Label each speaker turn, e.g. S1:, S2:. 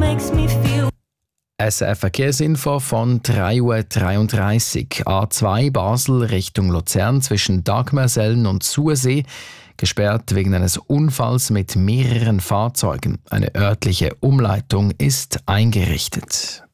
S1: SRF Verkehrsinfo von 3:33 Uhr. A2 Basel Richtung Luzern zwischen Dagmersellen und Sursee gesperrt wegen eines Unfalls mit mehreren Fahrzeugen. Eine örtliche Umleitung ist eingerichtet.